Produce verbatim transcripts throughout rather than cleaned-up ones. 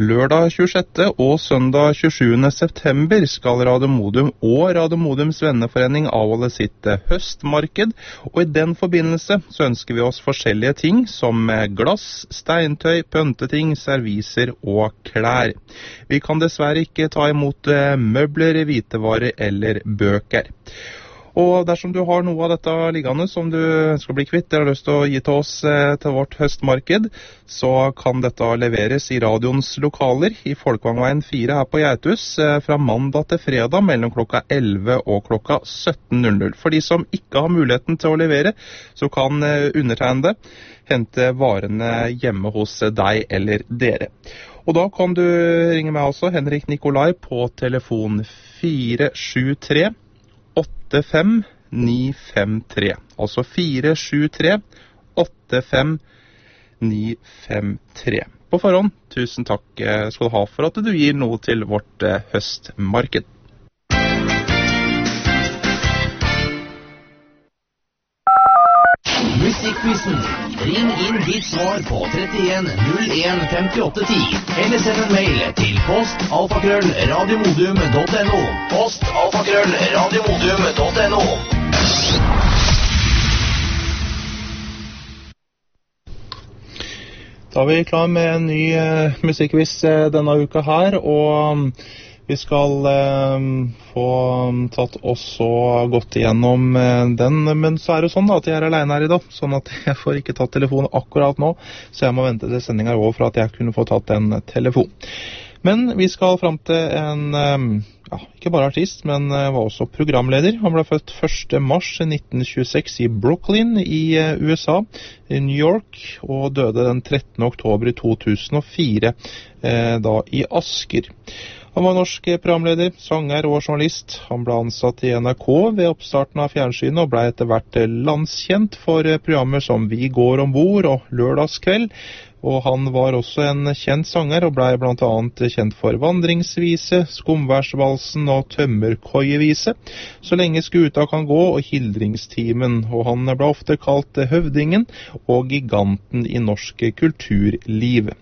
Lørdag tjuesjette og søndag tjuesjuende september skal Radio Modum og Radio Modums venneforening avholde sitt høstmarked, og i den forbindelse så ønsker vi oss forskjellige ting som glass, steintøy, pønteting, serviser og klær. Vi kan dessverre ikke ta imot møbler, hvitevarer eller bøker. Og dersom du har noe av dette liggende som du skal bli kvitt, eller har lyst til å gi til oss eh, til vårt høstmarked, så kan dette leveres i radioens lokaler i Folkvangveien fire her på Geithus eh, fra mandag til fredag mellom klokka elleve og klokka sytten. For de som ikke har muligheten til å levere, så kan eh, undertegnede hente varene hjemme hos deg eller dere. Og da kan du ringe meg også, Henrik Nikolai, på telefon fire sju tre åtte fem ni fem tre. Altså fire sju tre åtte fem ni fem tre. På forhånd, tusen takk skal du ha for at du gir noe til vårt eh, høstmarked. Musikkquizen. Ring inn ditt svar på trettien null en femtiåtte ti eller send en mail til post alfakrøll radiomodum punktum no. Post alfakrøll radiomodum punktum no. Da er vi klar med en ny uh, musikkquiz uh, denne uka her, og um, vi skal uh, få um, tatt oss og gått igjennom uh, den, men så er det sånn da, at jeg er alene her i dag, sånn at jeg får ikke tatt telefonen akkurat nå, så jeg må vente til sendingen er over for at jeg kunne få tatt en telefon. Men vi skal frem til en, um, ja, ikke bare artist, men uh, var også programleder. Han ble født første mars nitten tjueseks i Brooklyn i uh, U S A, i New York, og døde den trettende oktober i to tusen og fire, uh, da i Asker. Han var norsk programleder, sanger og journalist. Han ble ansatt i N R K ved oppstarten av fjernsynet og ble etter hvert landskjent for programmer som Vi går ombord og Lørdagskveld. Og han var også en kjent sanger og ble blant annet kjent for Vandringsvise, Skumværsvalsen og Tømmerkoievise, Så lenge skuta kan gå og Hildringstimen. Og han ble ofte kalt Høvdingen og giganten i norsk kulturliv.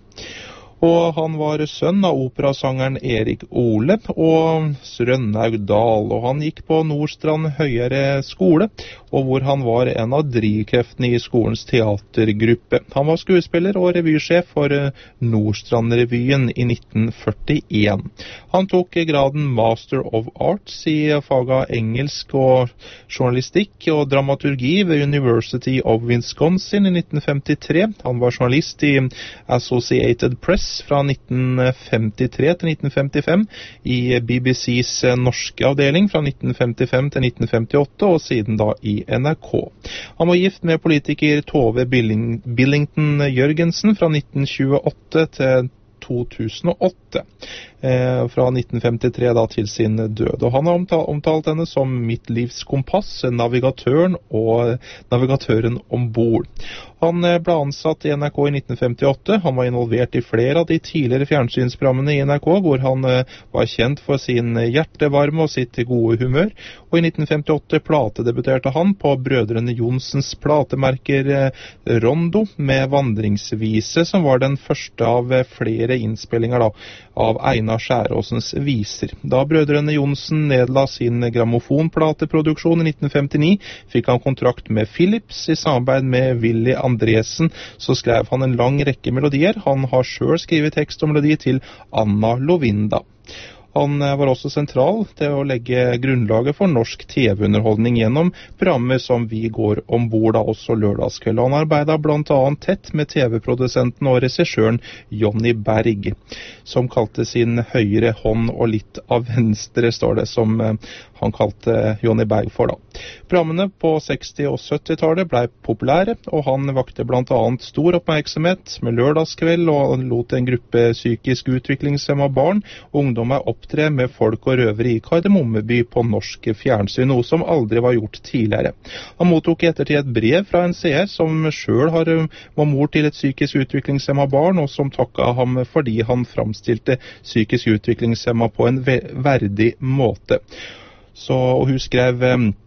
Og han var sønn av operasangeren Erik Ole og Rønnaug Dahl, og han gikk på Nordstrand høyere skole, og hvor han var en av drivkreftene i skolens teatergruppe. Han var skuespiller og revysjef for Nordstrandrevyen i nitten førtien. Han tok graden Master of Arts i faget engelsk og journalistikk og dramaturgi ved University of Wisconsin i nitten femtitre. Han var journalist i Associated Press fra nitten femtitre til nitten femtifem, i B B C's norske avdeling fra nitten femtifem til nitten femtiåtte, og siden da i N R K. Han var gift med politiker Tove Billing, Billington Jørgensen fra nitten tjueåtte til to tusen og åtte, eh, fra nitten femtitre da til sin død. Og han har omtalt, omtalt henne som mitt livs kompass, navigatøren og navigatøren ombord. Han ble ansatt i N R K i nitten femtiåtte. Han var involvert i flere av de tidligere fjernsynsprogrammene i N R K, hvor han var kjent for sin hjertevarme og sitt gode humør. Og i nitten femtiåtte platedebuterte han på brødrene Jonsens platemerker Rondo med Vandringsvise, som var den første av flere innspillinger da, av Einar Skjæråsens viser. Da brødrene Jonsen nedla sin grammofonplateproduksjon i nitten femtini, fikk han kontrakt med Philips i samarbeid med Willy Andresen, så skrev han en lang rekke melodier. Han har selv skrevet tekst og melodi til Anna Lovinda. Han var også sentral til å legge grunnlaget for norsk T V-underholdning gjennom programmer som Vi går ombord, da også Lørdagskveld. Han arbeidet blant annet tett med T V-produsenten og regissøren Jonny Berg, som kalte sin høyre hånd og litt av venstre, står det, som han kalte Jonny Berg for da. Programmene på seksti- og syttitallet ble populære, og han vakte blant annet stor oppmerksomhet med Lørdagskveld, og lot en gruppe psykisk utviklingshemmede barn og ungdommer opptre med folk og røvere i Kardemommeby på norsk fjernsyn, noe som aldri var gjort tidligere. Han mottok i ettertid et brev fra en seer som selv har, var mor til et psykisk utviklingshemmet barn, og som takket ham fordi han framstilte psykisk utviklingshemmet på en verdig måte. Så, og hun skrev: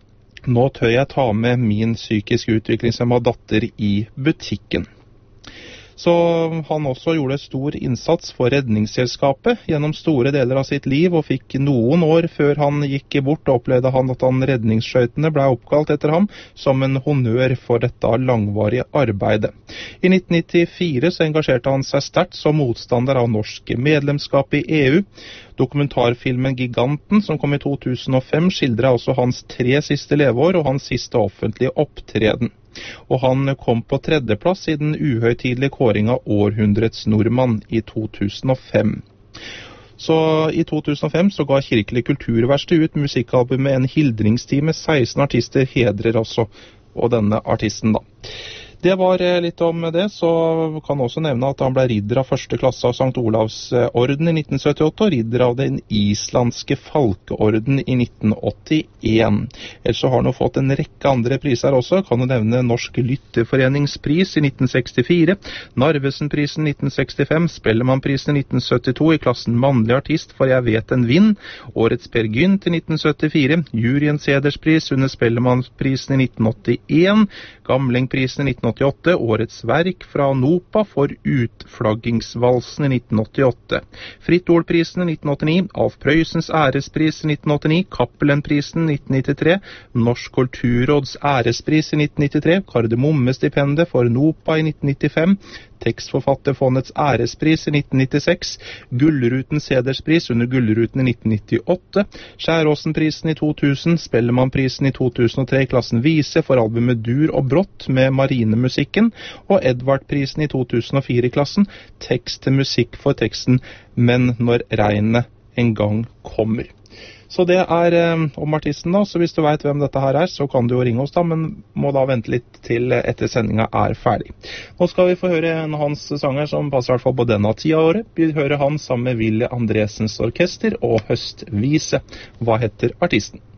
«Nå tør jeg ta med min psykisk utviklingshemmede datter i butikken.» Så han også gjorde stor innsats for redningsselskapet gjennom store deler av sitt liv, og fikk noen år før han gikk bort, og opplevde han at han redningsskøytene ble oppkalt etter ham som en honnør for dette langvarige arbeidet. I nitten nittifire så engasjerte han seg sterkt som motstander av norsk medlemskap i E U. Dokumentarfilmen Giganten, som kom i to tusen og fem, skildrer også hans tre siste leveår og hans siste offentlige opptreden. Og han kom på tredjeplass i den uhøytidelige kåring av århundrets nordmann i to tusen og fem. Så i to tusen og fem så ga Kirkelig kulturverksted ut musikkalbumet En hildringstid med seksten artister hedrer også, og denne artisten da. Det var litt om det, så kan også nevne at han ble ridder av første klasse av Sankt Olavs orden i nitten syttiåtte, og ridder av den islandske Falkeorden i nitten åttien. Ellers så har han jo fått en rekke andre priser også, kan du nevne Norsk Lytterforeningspris i nitten sekstifire, Narvesenprisen nitten sekstifem, Spellemannprisen i nitten syttito i klassen Mannlig artist for Jeg vet en vind, Årets Per Gynt i nitten syttifire, Juryens hederspris under Spellemannprisen i nitten åttien, Gamlingprisen i nitten åttiåtte, Årets verk fra NOPA for Utflaggingsvalsen i nitten åttiåtte, Fritt Ordprisen i nitten åttini, Alf Prøysens ærespris i nitten åttini, Kappelenprisen i nitten nittitre, Norsk Kulturråds ærespris i nitten nittitre, Kardemommestipendet for NOPA i nitten nittifem, Tekstforfatterfondets ærespris i nitten nittiseks, Gullrutens hederspris under Gullruten i nitten nittiåtte, Skjæråsenprisen i to tusen, Spellemannprisen i to tusen og tre i klassen Vise for albumet Dur og Brått med marinemusikken, og Edvardprisen i to tusen og fire i klassen Tekst til musikk for teksten Men når regnet en gang kommer. Så det er eh, om artisten da, så hvis du vet hvem dette her er, så kan du jo ringe oss da, men må da vente litt til etter sendinga er ferdig. Nå skal vi få høre en av hans sanger som passer i hvert fall på denne tida av året. Vi hører han sammen med Willy Andresens orkester og Høstvise. Hva heter artisten?